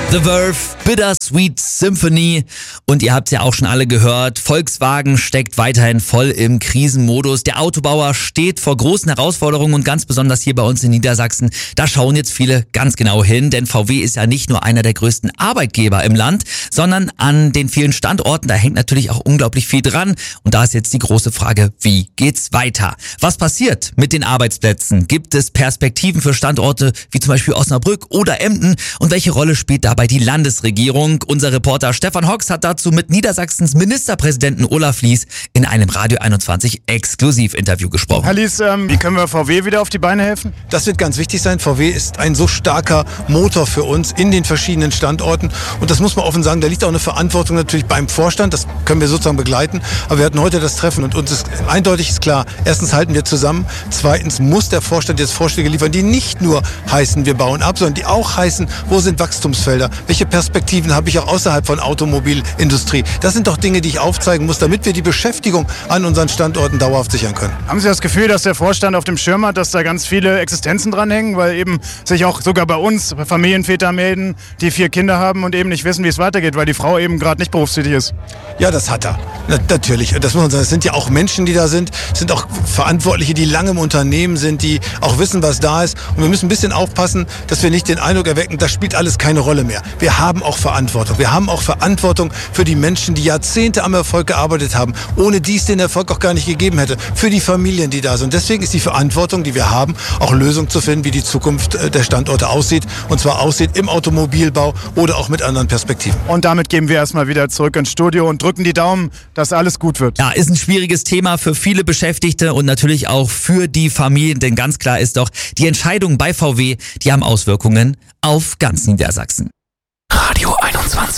The Verve, Bittersweet Symphony. Und ihr habt es ja auch schon alle gehört, Volkswagen steckt weiterhin voll im Krisenmodus. Der Autobauer steht vor großen Herausforderungen und ganz besonders hier bei uns in Niedersachsen, da schauen jetzt viele ganz genau hin, denn VW ist ja nicht nur einer der größten Arbeitgeber im Land, sondern an den vielen Standorten, da hängt natürlich auch unglaublich viel dran. Und da ist jetzt die große Frage, wie geht's weiter? Was passiert mit den Arbeitsplätzen? Gibt es Perspektiven für Standorte wie zum Beispiel Osnabrück oder Emden? Und welche Rolle spielt dabei die Landesregierung? Unser Reporter Stefan Hocks hat dazu mit Niedersachsens Ministerpräsidenten Olaf Lies in einem Radio 21 Exklusivinterview gesprochen. Herr Lies, wie können wir VW wieder auf die Beine helfen? Das wird ganz wichtig sein. VW ist ein so starker Motor für uns in den verschiedenen Standorten. Und das muss man offen sagen, da liegt auch eine Verantwortung natürlich beim Vorstand. Das können wir sozusagen begleiten. Aber wir hatten heute das Treffen und uns ist eindeutig klar, erstens halten wir zusammen. Zweitens muss der Vorstand jetzt Vorschläge liefern, die nicht nur heißen, wir bauen ab, sondern die auch heißen, wo sind Wachstumsfelder? Welche Perspektiven habe ich auch außerhalb von Automobilindustrie? Das sind doch Dinge, die ich aufzeigen muss, damit wir die Beschäftigung an unseren Standorten dauerhaft sichern können. Haben Sie das Gefühl, dass der Vorstand auf dem Schirm hat, dass da ganz viele Existenzen dranhängen, weil eben sich auch sogar bei uns Familienväter melden, die 4 Kinder haben und eben nicht wissen, wie es weitergeht, weil die Frau eben gerade nicht berufstätig ist? Ja, das hat er. Natürlich. Das muss man sagen. Es sind ja auch Menschen, die da sind. Es sind auch Verantwortliche, die lange im Unternehmen sind, die auch wissen, was da ist. Und wir müssen ein bisschen aufpassen, dass wir nicht den Eindruck erwecken, das spielt alles keine Rolle mehr. Wir haben auch Verantwortung. Wir haben auch Verantwortung für die Menschen, die Jahrzehnte am Erfolg gearbeitet haben, ohne die es den Erfolg auch gar nicht gegeben hätte. Für die Familien, die da sind. Deswegen ist die Verantwortung, die wir haben, auch Lösungen zu finden, wie die Zukunft der Standorte aussieht. Und zwar aussieht im Automobilbau oder auch mit anderen Perspektiven. Und damit gehen wir erstmal wieder zurück ins Studio und drücken die Daumen, dass alles gut wird. Ja, ist ein schwieriges Thema für viele Beschäftigte und natürlich auch für die Familien, denn ganz klar ist doch, die Entscheidungen bei VW, die haben Auswirkungen auf ganz Niedersachsen. Radio 21.